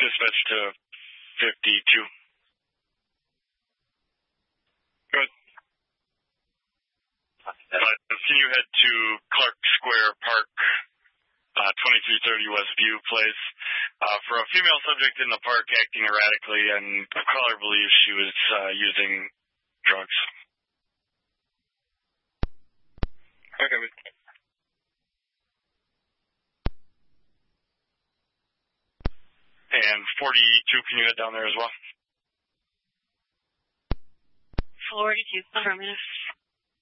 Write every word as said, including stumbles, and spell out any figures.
dispatch to fifty-two. Good. Uh, can you head to Clark Square Park, uh, twenty-three thirty Westview Place, uh, for a female subject in the park acting erratically, and a caller believes she was uh, using drugs. Okay. And forty-two, can you head down there as well? forty-two, affirmative.